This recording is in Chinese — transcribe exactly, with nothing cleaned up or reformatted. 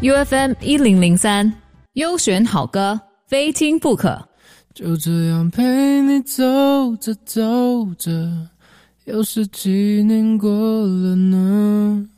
U F M 一零零三，优选好歌，非听不可。 就这样陪你走着走着，又是几年过了呢？